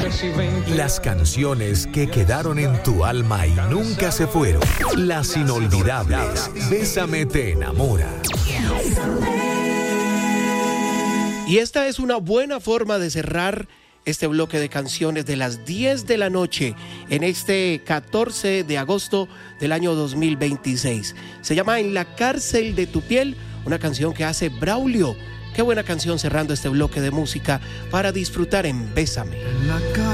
Las canciones que quedaron en tu alma y nunca se fueron. Las inolvidables. Bésame te enamora. Y esta es una buena forma de cerrar este bloque de canciones de las 10 de la noche en este 14 de agosto del año 2026. Se llama En la cárcel de tu piel, una canción que hace Braulio. Qué buena canción cerrando este bloque de música para disfrutar en Bésame.